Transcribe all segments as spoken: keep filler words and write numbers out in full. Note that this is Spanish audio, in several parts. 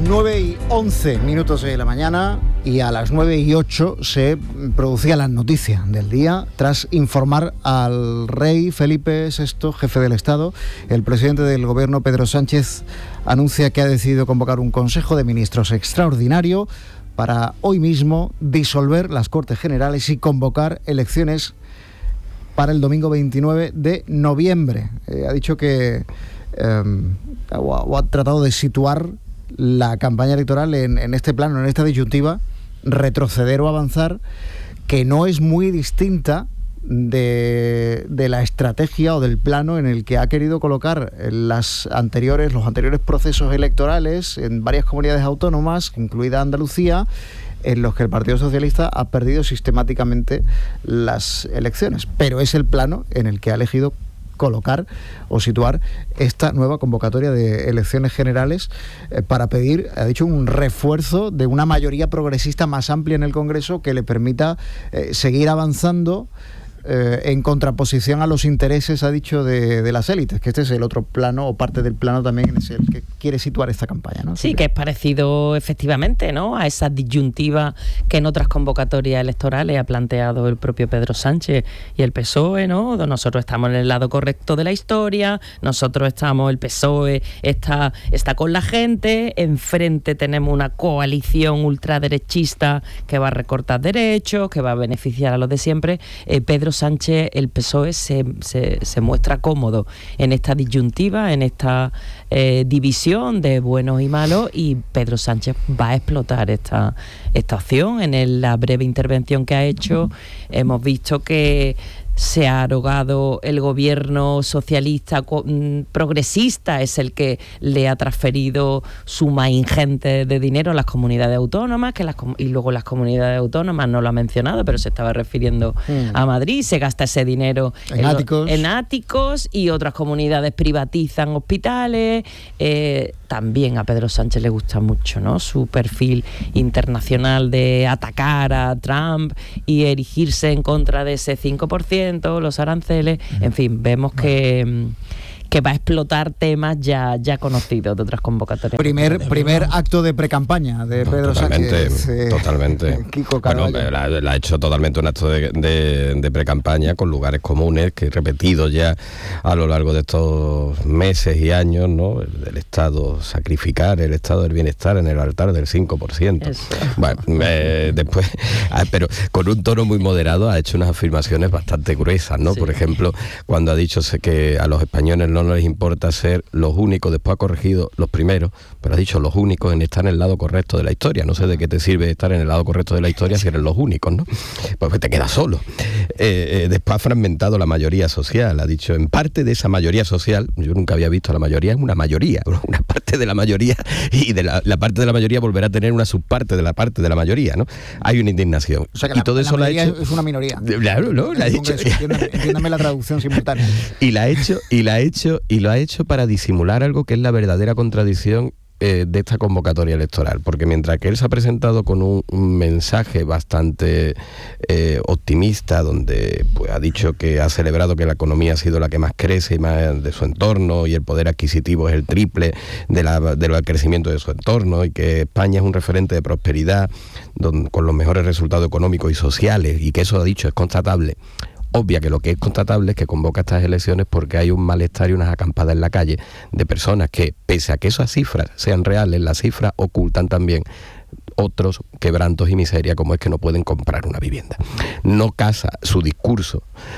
nueve y once minutos de la mañana, y a las nueve y ocho se producía la noticia del día tras informar al rey Felipe sexto, jefe del Estado. El presidente del gobierno, Pedro Sánchez, anuncia que ha decidido convocar un Consejo de Ministros extraordinario para hoy mismo disolver las Cortes Generales y convocar elecciones para el domingo veintinueve de noviembre. Eh, ha dicho que eh, o, ha, o ha tratado de situar la campaña electoral en, en este plano, en esta disyuntiva, retroceder o avanzar, que no es muy distinta de, de la estrategia o del plano en el que ha querido colocar las anteriores, los anteriores procesos electorales en varias comunidades autónomas, incluida Andalucía, en los que el Partido Socialista ha perdido sistemáticamente las elecciones. Pero es el plano en el que ha elegido colocar o situar esta nueva convocatoria de elecciones generales eh, para pedir, ha dicho, un refuerzo de una mayoría progresista más amplia en el Congreso que le permita eh, seguir avanzando eh, en contraposición a los intereses, ha dicho, de, de las élites, que este es el otro plano o parte del plano también es el que quiere situar esta campaña, ¿no? Sí, sí, que es parecido efectivamente, ¿no?, a esa disyuntiva que en otras convocatorias electorales ha planteado el propio Pedro Sánchez y el P S O E, ¿no? Nosotros estamos en el lado correcto de la historia, nosotros estamos, el P S O E está, está con la gente, enfrente tenemos una coalición ultraderechista que va a recortar derechos, que va a beneficiar a los de siempre. eh, Pedro Sánchez, el P S O E se, se, se muestra cómodo en esta disyuntiva, en esta eh, división de buenos y malos, y Pedro Sánchez va a explotar esta, esta opción. En el, la breve intervención que ha hecho, hemos visto que se ha arrogado el gobierno socialista progresista, es el que le ha transferido sumas ingentes de dinero a las comunidades autónomas, que las, y luego las comunidades autónomas no lo ha mencionado, pero se estaba refiriendo mm. a Madrid. Se gasta ese dinero en, en áticos. en áticos, y otras comunidades privatizan hospitales. Eh, también a Pedro Sánchez le gusta mucho, ¿no?, su perfil internacional de atacar a Trump y erigirse en contra de ese cinco por ciento, los aranceles. En fin, vemos que, que va a explotar temas ya, ya conocidos de otras convocatorias. Primer, primer acto de precampaña de Pedro totalmente, Sánchez. Eh, totalmente. Kiko bueno, la, la ha hecho totalmente un acto de, de, de precampaña con lugares comunes que he repetido ya a lo largo de estos meses y años, ¿no? El, el Estado sacrificar, el Estado del bienestar en el altar del cinco por ciento. Eso. Bueno, eh, después, ah, pero con un tono muy moderado ha hecho unas afirmaciones bastante gruesas, ¿no? Sí. Por ejemplo, cuando ha dicho que a los españoles no no les importa ser los únicos, después ha corregido los primeros, pero ha dicho los únicos en estar en el lado correcto de la historia. No sé de qué te sirve estar en el lado correcto de la historia si eres los únicos, ¿no? Pues te quedas solo. Eh, eh, después ha fragmentado la mayoría social, ha dicho, en parte de esa mayoría social, yo nunca había visto a la mayoría, es una mayoría, una parte de la mayoría, y de la, la parte de la mayoría volverá a tener una subparte de la parte de la mayoría, ¿no? Hay una indignación. O sea que y la, todo la eso mayoría la ha hecho, es una minoría. Claro, ¿no? La ha hecho. Entiéndame, entiéndame la traducción simultánea. Y la ha hecho, y la ha hecho y lo ha hecho para disimular algo que es la verdadera contradicción eh, de esta convocatoria electoral, porque mientras que él se ha presentado con un, un mensaje bastante eh, optimista, donde pues, ha dicho que ha celebrado que la economía ha sido la que más crece y más de su entorno, y el poder adquisitivo es el triple de la, del crecimiento de su entorno, y que España es un referente de prosperidad don, con los mejores resultados económicos y sociales, y que eso, ha dicho, es constatable. Obvia que lo que es constatable es que convoca estas elecciones porque hay un malestar y unas acampadas en la calle de personas que, pese a que esas cifras sean reales, las cifras ocultan también otros quebrantos y miseria, como es que no pueden comprar una vivienda. No casa su discurso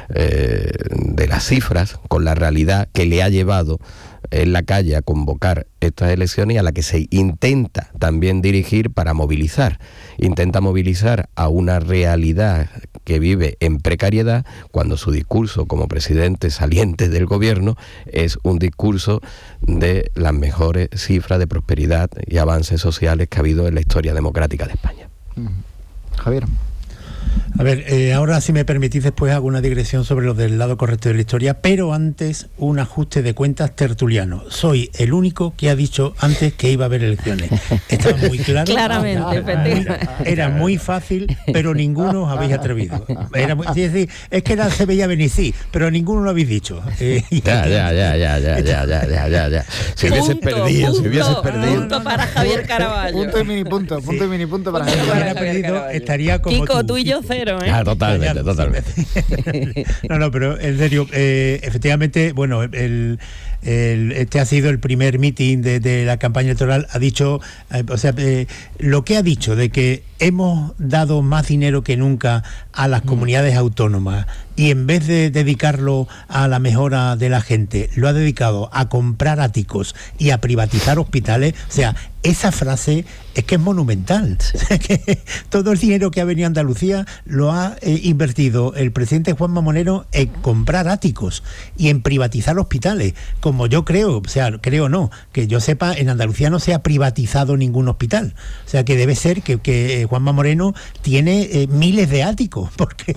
eh, de las cifras con la realidad que le ha llevado en la calle a convocar estas elecciones, y a la que se intenta también dirigir para movilizar. Intenta movilizar a una realidad que vive en precariedad, cuando su discurso como presidente saliente del gobierno es un discurso de las mejores cifras de prosperidad y avances sociales que ha habido en la historia democrática de España. Javier. A ver, eh, ahora si me permitís después hago una digresión sobre lo del lado correcto de la historia, pero antes un ajuste de cuentas tertuliano. Soy el único que ha dicho antes que iba a haber elecciones. Estaba muy claro. Claramente, ah, efectivamente. Era muy fácil, pero ninguno os habéis atrevido. Era muy, es decir, es que era, se veía venir, sí, pero ninguno lo habéis dicho. Eh, ya, ya, ya, ya, ya, ya, ya, ya, ya, ya. Si hubieses perdido, punto, si hubieses perdido. Punto para Javier Caraballo. Punto y mini punto, punto sí. y mini punto para Javier. Javier. Si hubiera perdido, estaría como Kiko, tú, tú y yo cero, ¿eh? Ah, totalmente, totalmente. No, no, pero en serio, eh, efectivamente, bueno, el, el, este ha sido el primer meeting de, de la campaña electoral. Ha dicho, eh, o sea, eh, lo que ha dicho de que hemos dado más dinero que nunca a las comunidades autónomas y en vez de dedicarlo a la mejora de la gente, lo ha dedicado a comprar áticos y a privatizar hospitales. O sea, esa frase es que es monumental. Sí. O sea, que todo el dinero que ha venido a Andalucía lo ha eh, invertido el presidente Juanma Moreno en comprar áticos y en privatizar hospitales. Como yo creo, o sea, creo no, que yo sepa, en Andalucía no se ha privatizado ningún hospital. O sea, que debe ser que, que Juanma Moreno tiene eh, miles de áticos, porque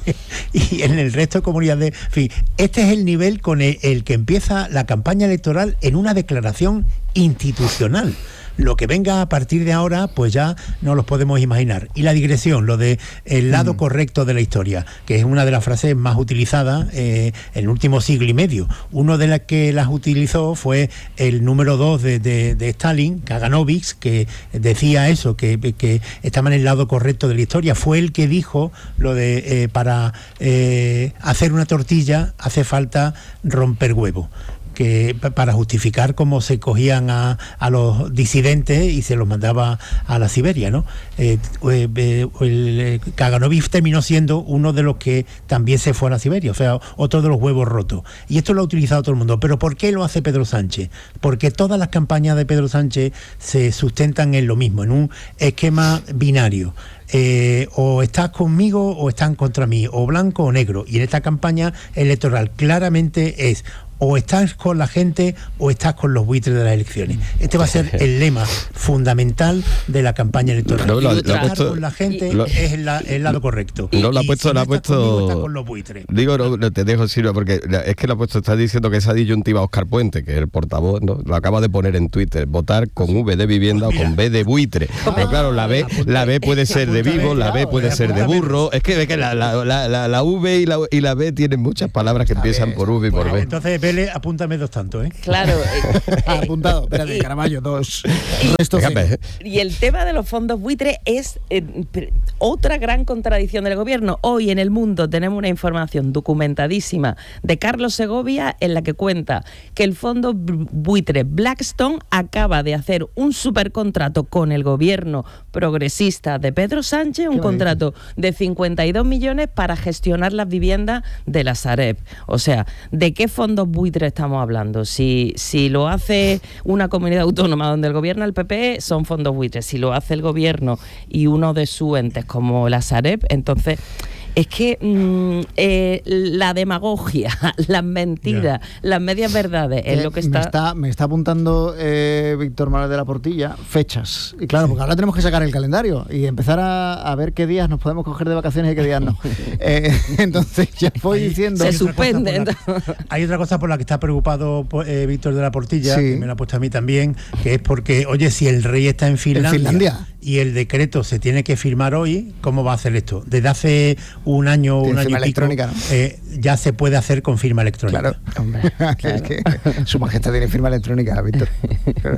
y en el resto de comunidades, en fin, este es el nivel con el, el que empieza la campaña electoral en una declaración institucional. Lo que venga a partir de ahora, pues ya no los podemos imaginar. Y la digresión, lo de el lado mm. correcto de la historia, que es una de las frases más utilizadas eh, en el último siglo y medio. Uno de las que las utilizó fue el número dos de, de, de Stalin, Kaganovich, que decía eso, que, que estaba en el lado correcto de la historia. Fue el que dijo lo de eh, para eh, hacer una tortilla hace falta romper huevo, que para justificar cómo se cogían a, a los disidentes y se los mandaba a la Siberia, ¿no? Eh, eh, el Kaganovich terminó siendo uno de los que también se fue a la Siberia, o sea, otro de los huevos rotos. Y esto lo ha utilizado todo el mundo. ¿Pero por qué lo hace Pedro Sánchez? Porque todas las campañas de Pedro Sánchez se sustentan en lo mismo, en un esquema binario. Eh, o estás conmigo o están contra mí, o blanco o negro. Y en esta campaña electoral claramente es o estás con la gente o estás con los buitres de las elecciones. Este va a ser el lema fundamental de la campaña electoral. No, lo, lo estar puesto, con la gente lo, es el, el lado correcto. No lo ha puesto, si lo ha no puesto. Conmigo, estás con los buitres. Digo, no, no te dejo, Silvia, porque es que lo ha puesto, está diciendo que esa disyuntiva Óscar Puente, que es el portavoz, ¿no? Lo acaba de poner en Twitter, votar con V de vivienda pues o con B de buitre. Ah, pero claro, la B, la B puede ser de vivo, la B puede ser de burro. Es que, es que la, la, la, la, la V y la, y la B tienen muchas palabras que empiezan por V y por B. Entonces, Vélez, apúntame dos tanto, ¿eh? Claro. Apuntado, espérate, Caraballo, dos. Resto y el tema de los fondos buitres es eh, otra gran contradicción del gobierno. Hoy en El Mundo tenemos una información documentadísima de Carlos Segovia en la que cuenta que el fondo buitre Blackstone acaba de hacer un supercontrato con el gobierno progresista de Pedro Sánchez, un contrato de cincuenta y dos millones para gestionar las viviendas de la Sareb. O sea, ¿de qué fondos buitres estamos hablando? Si, si lo hace una comunidad autónoma donde el gobierno el P P, son fondos buitres. Si lo hace el gobierno y uno de sus entes como la Sareb, entonces es que mmm, eh, la demagogia, las mentiras, yeah. las medias verdades es eh, lo que está... Me está, me está apuntando eh, Víctor Manuel de la Portilla fechas. Y claro, sí. porque ahora tenemos que sacar el calendario y empezar a, a ver qué días nos podemos coger de vacaciones y qué días no. eh, entonces ya voy hay, diciendo... Se suspende. La, hay otra cosa por la que está preocupado eh, Víctor de la Portilla, sí. que me lo ha puesto a mí también, que es porque, oye, si el rey está en Finlandia, ¿En Finlandia? y el decreto se tiene que firmar hoy, ¿cómo va a hacer esto? Desde hace un año, un año y pico, ¿no? eh, ya se puede hacer con firma electrónica. Claro, hombre, claro. Es que su majestad tiene firma electrónica, Víctor. Claro.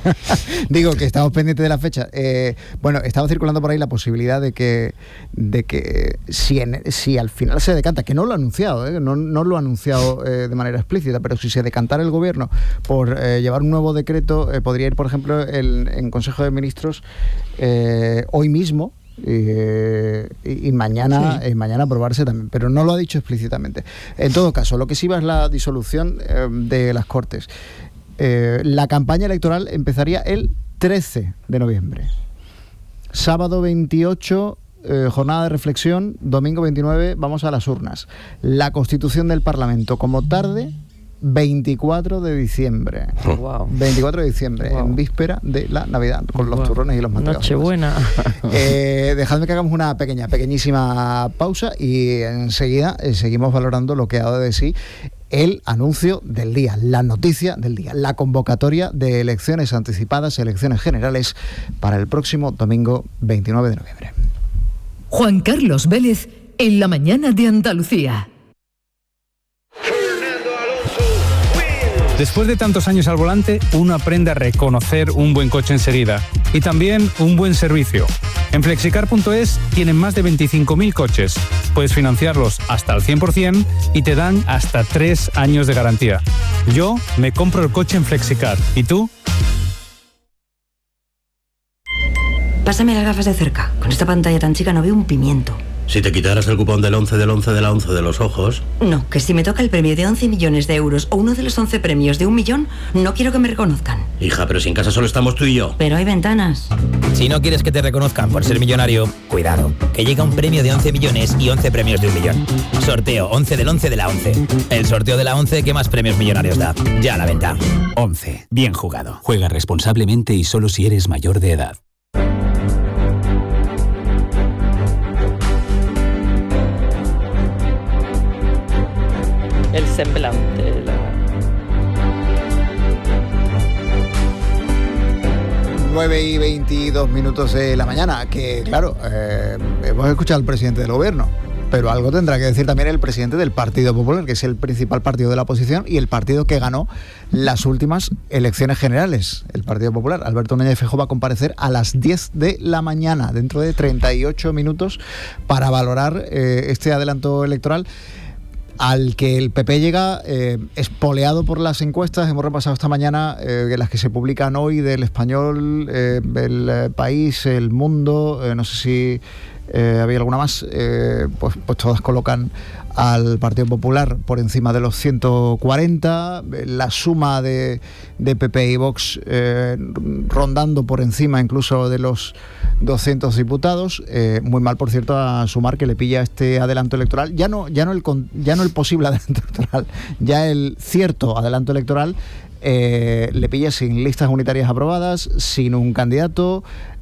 Digo que estamos pendientes de la fecha. Eh, bueno, estaba circulando por ahí la posibilidad de que, de que si, en, si al final se decanta, que no lo ha anunciado, eh, no, no lo ha anunciado eh, de manera explícita, pero si se decantara el gobierno por eh, llevar un nuevo decreto, eh, podría ir, por ejemplo, el, en Consejo de Ministros eh, hoy mismo. Eh, y, y mañana sí. eh, mañana aprobarse también, pero no lo ha dicho explícitamente. En todo caso, lo que sí va es la disolución eh, de las Cortes. Eh, la campaña electoral empezaría el trece de noviembre. Sábado veintiocho, eh, jornada de reflexión. Domingo veintinueve, vamos a las urnas. La constitución del Parlamento como tarde veinticuatro de diciembre. Wow. veinticuatro de diciembre, wow. En víspera de la Navidad, con los wow. turrones y los mantecados. Nochebuena. Eh, dejadme que hagamos una pequeña, pequeñísima pausa y enseguida eh, seguimos valorando lo que ha dado de sí el anuncio del día, la noticia del día, la convocatoria de elecciones anticipadas, elecciones generales para el próximo domingo veintinueve de noviembre. Juan Carlos Vélez en la mañana de Andalucía. Después de tantos años al volante, uno aprende a reconocer un buen coche enseguida y también un buen servicio. En flexicar punto es tienen más de veinticinco mil coches. Puedes financiarlos hasta al cien por ciento y te dan hasta tres años de garantía. Yo me compro el coche en Flexicar. ¿Y tú? Pásame las gafas de cerca. Con esta pantalla tan chica no veo un pimiento. Si te quitaras el cupón del once del once de la once de los ojos... No, que si me toca el premio de once millones de euros o uno de los once premios de un millón, no quiero que me reconozcan. Hija, pero si en casa solo estamos tú y yo. Pero hay ventanas. Si no quieres que te reconozcan por ser millonario, cuidado, que llega un premio de once millones y once premios de un millón. Sorteo once del once de la once. El sorteo de la once que más premios millonarios da. Ya a la venta. once. Bien jugado. Juega responsablemente y solo si eres mayor de edad. El semblante, la... nueve y veintidós minutos de la mañana, que claro, eh, hemos escuchado al presidente del gobierno, pero algo tendrá que decir también el presidente del Partido Popular, que es el principal partido de la oposición y el partido que ganó las últimas elecciones generales, el Partido Popular. Alberto Núñez Feijóo va a comparecer a las diez de la mañana, dentro de treinta y ocho minutos, para valorar eh, este adelanto electoral al que el P P llega eh, espoleado por las encuestas. Hemos repasado esta mañana eh, las que se publican hoy del Español, eh, el eh, País, El Mundo, eh, no sé si eh, había alguna más, eh, pues, pues todas colocan al Partido Popular por encima de los ciento cuarenta, la suma de, de P P y Vox eh, rondando por encima incluso de los doscientos diputados. Eh, muy mal, por cierto, a Sumar, que le pilla este adelanto electoral, ya no, ya no, el, ya no el posible adelanto electoral, ya el cierto adelanto electoral, eh, le pilla sin listas unitarias aprobadas, sin un candidato,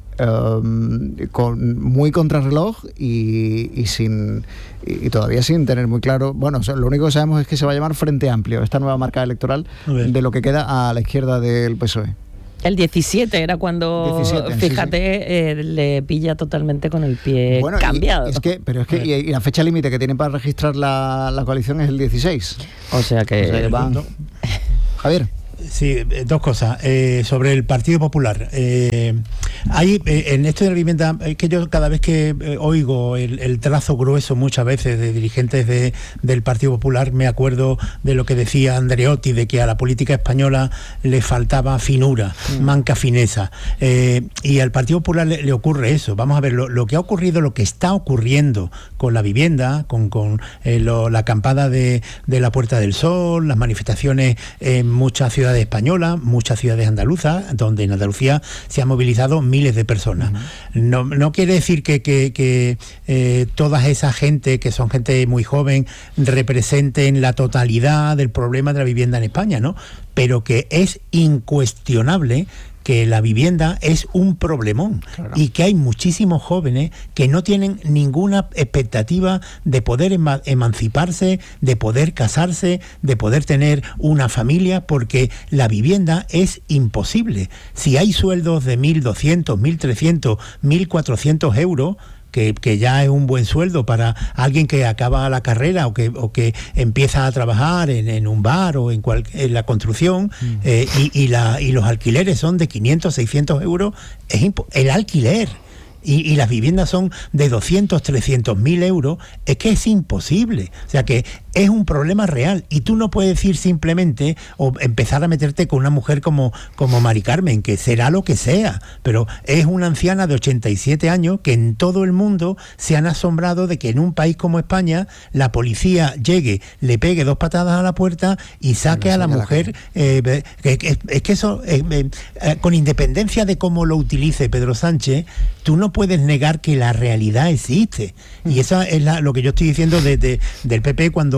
Um, con muy contrarreloj y, y sin y, y todavía sin tener muy claro. Bueno, o sea, lo único que sabemos es que se va a llamar Frente Amplio, esta nueva marca electoral de lo que queda a la izquierda del P S O E. El diecisiete era cuando, diecisiete, fíjate, sí, sí. Eh, le pilla totalmente con el pie bueno, cambiado. Y, es que, pero es que y, y la fecha límite que tienen para registrar la, la coalición es el dieciséis. O sea que... O sea, van... Javier. Sí, dos cosas. Eh, sobre el Partido Popular. Eh, hay eh, en esto de la vivienda, es que yo cada vez que eh, oigo el, el trazo grueso muchas veces de dirigentes de, del Partido Popular, me acuerdo de lo que decía Andreotti, de que a la política española le faltaba finura, mm. manca fineza. Eh, y al Partido Popular le, le ocurre eso. Vamos a ver, lo, lo que ha ocurrido, lo que está ocurriendo con la vivienda, con, con eh, lo, la acampada de, de la Puerta del Sol, las manifestaciones en muchas ciudades españolas, muchas ciudades andaluzas, donde en Andalucía se han movilizado miles de personas. Uh-huh. No, no quiere decir que, que, que eh, toda esa gente, que son gente muy joven, representen la totalidad del problema de la vivienda en España, ¿no? Pero que es incuestionable que la vivienda es un problemón, claro, y que hay muchísimos jóvenes que no tienen ninguna expectativa de poder ema- emanciparse, de poder casarse, de poder tener una familia, porque la vivienda es imposible. Si hay sueldos de mil doscientos, mil trescientos, mil cuatrocientos euros, Que, que ya es un buen sueldo para alguien que acaba la carrera o que, o que empieza a trabajar en, en un bar o en, cual, en la construcción, mm. eh, y, y, la, y los alquileres son de quinientos, seiscientos euros, es impo- el alquiler. Y, y las viviendas son de doscientos, trescientos mil euros, es que es imposible. O sea que es un problema real y tú no puedes decir simplemente o empezar a meterte con una mujer como, como Mari Carmen, que será lo que sea, pero es una anciana de ochenta y siete años que en todo el mundo se han asombrado de que en un país como España la policía llegue, le pegue dos patadas a la puerta y saque a la mujer. Eh, que, que, es que eso, eh, eh, con independencia de cómo lo utilice Pedro Sánchez, tú no puedes negar que la realidad existe. Y eso es la, lo que yo estoy diciendo de, de, del P P cuando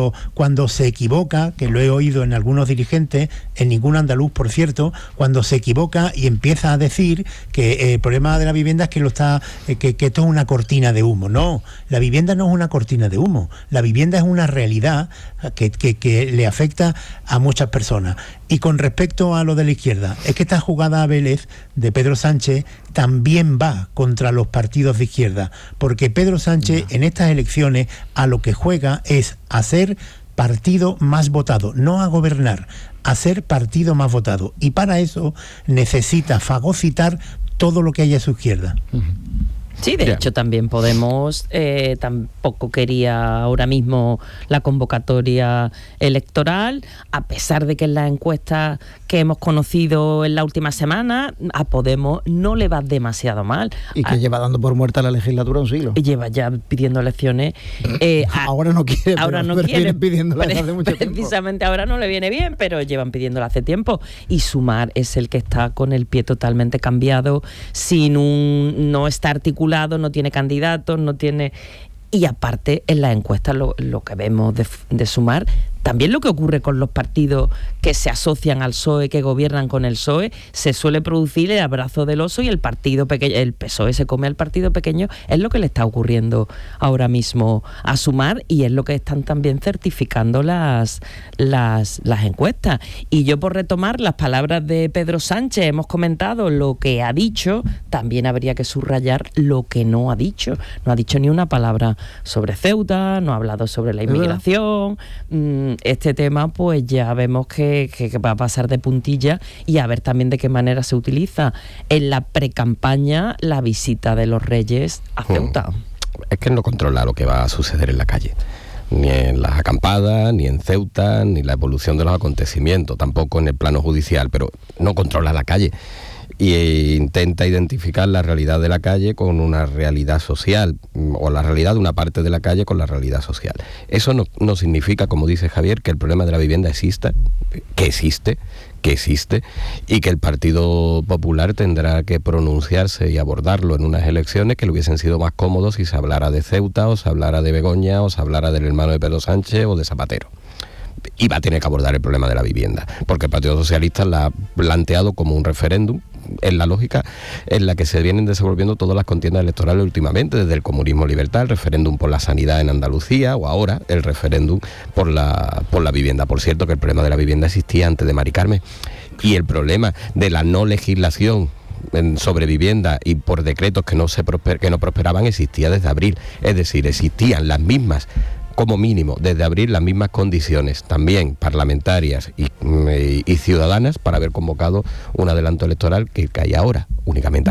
cuando, cuando se equivoca, que lo he oído en algunos dirigentes, en ningún andaluz, por cierto, cuando se equivoca y empieza a decir que eh, el problema de la vivienda es que lo está eh, que, que esto es una cortina de humo. No, la vivienda no es una cortina de humo. La vivienda es una realidad que, que, que le afecta a muchas personas. Y con respecto a lo de la izquierda, es que esta jugada a Vélez de Pedro Sánchez también va contra los partidos de izquierda, porque Pedro Sánchez no. en estas elecciones a lo que juega es a ser partido más votado, no a gobernar, a ser partido más votado. Y para eso necesita fagocitar todo lo que hay a su izquierda. Uh-huh. Sí, de yeah. hecho también Podemos eh, tampoco quería ahora mismo la convocatoria electoral, a pesar de que en las encuestas que hemos conocido en la última semana, a Podemos no le va demasiado mal. Y que a, lleva dando por muerta la legislatura un siglo. Lleva ya pidiendo elecciones. Eh, ahora no quiere, ahora pero, no pero quiere, pidiéndola desde hace mucho tiempo. Precisamente ahora no le viene bien, pero llevan pidiéndola hace tiempo. Y Sumar es el que está con el pie totalmente cambiado, sin un no está articulado, no tiene candidatos, no tiene... Y aparte, en las encuestas lo, lo que vemos de, de Sumar, también lo que ocurre con los partidos que se asocian al P S O E, que gobiernan con el P S O E, se suele producir el abrazo del oso y el partido pequeño, el P S O E se come al partido pequeño. Es lo que le está ocurriendo ahora mismo a Sumar y es lo que están también certificando las, las, las encuestas. Y yo, por retomar las palabras de Pedro Sánchez, hemos comentado lo que ha dicho, también habría que subrayar lo que no ha dicho. No ha dicho ni una palabra sobre Ceuta, no ha hablado sobre la inmigración. Mmm, este tema pues ya vemos que, que, que va a pasar de puntilla y a ver también de qué manera se utiliza en la precampaña la visita de los Reyes a Ceuta. Es que no controla lo que va a suceder en la calle, ni en las acampadas, ni en Ceuta, ni la evolución de los acontecimientos, tampoco en el plano judicial, pero no controla la calle. Y intenta identificar la realidad de la calle con una realidad social, o la realidad de una parte de la calle con la realidad social. Eso no, no significa, como dice Javier, que el problema de la vivienda exista, que existe, que existe, y que el Partido Popular tendrá que pronunciarse y abordarlo en unas elecciones que le hubiesen sido más cómodos si se hablara de Ceuta, o se hablara de Begoña, o se hablara del hermano de Pedro Sánchez o de Zapatero. Y va a tener que abordar el problema de la vivienda, porque el Partido Socialista la ha planteado como un referéndum, en la lógica en la que se vienen desenvolviendo todas las contiendas electorales últimamente, desde el comunismo libertad, el referéndum por la sanidad en Andalucía, o ahora el referéndum por la, por la vivienda. Por cierto, que el problema de la vivienda existía antes de Mari Carmen, y el problema de la no legislación sobre vivienda y por decretos que no, se prosper, que no prosperaban existía desde abril, es decir, existían las mismas, como mínimo, desde abril, las mismas condiciones, también parlamentarias y, y, y ciudadanas, para haber convocado un adelanto electoral que, que hay ahora, únicamente